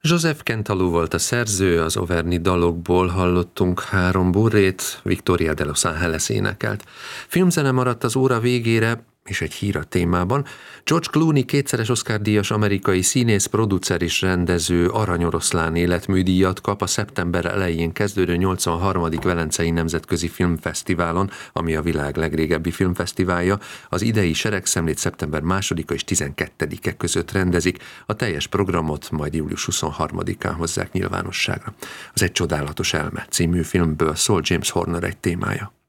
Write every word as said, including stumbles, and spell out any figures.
Joseph Cantalou volt a szerző, az Auvergne dalokból hallottunk három burrét, Victoria de Los Angeles énekelt. Filmzene maradt az óra végére, és egy hír a témában. George Clooney kétszeres Oscar-díjas amerikai színész, producer és rendező Aranyoroszlán életműdíjat kap a szeptember elején kezdődő nyolcvanharmadik Velencei Nemzetközi Filmfesztiválon, ami a világ legrégebbi filmfesztiválja. Az idei seregszemlét szeptember másodika és tizenkettedike között rendezik, a teljes programot majd július huszonharmadikán hozzák nyilvánosságra. Az Egy csodálatos elme című filmből szól James Horner egy témája.